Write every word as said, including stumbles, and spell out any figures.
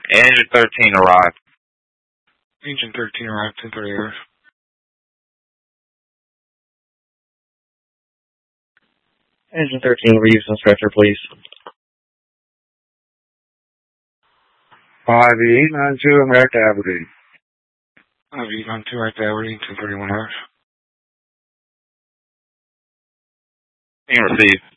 Engine thirteen arrived. Engine thirteen arrived, ten thirty hours. Engine thirteen, Reeves and stretcher, please. five eight nine two, I'm back to Aberdeen. five eight nine two, right to Aberdeen, ten thirty-one hours. Being received.